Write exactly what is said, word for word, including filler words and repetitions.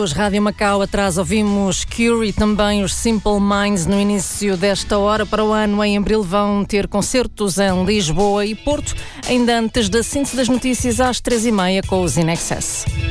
Os Rádio Macau atrás ouvimos Cure e também os Simple Minds no início desta hora. Para o ano, em abril, vão ter concertos em Lisboa e Porto, ainda antes da síntese das notícias às três e meia com os In Excess.